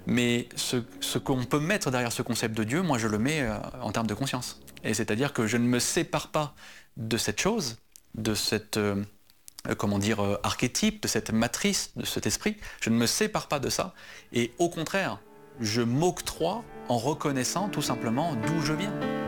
Mais ce qu'on peut mettre derrière ce concept de Dieu, moi je le mets en termes de conscience. Et c'est-à-dire que je ne me sépare pas de cette chose, de cette archétype, de cette matrice, de cet esprit. Je ne me sépare pas de ça. Et au contraire, je m'octroie en reconnaissant tout simplement d'où je viens.